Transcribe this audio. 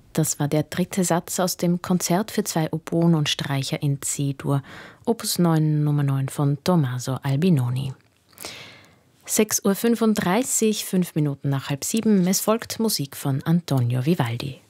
Das war der dritte Satz aus dem Konzert für 2 Oboen und Streicher in C-Dur, Opus 9 Nummer 9 von Tommaso Albinoni. 6:35 Uhr, 5 Minuten nach 6:30. Es folgt Musik von Antonio Vivaldi.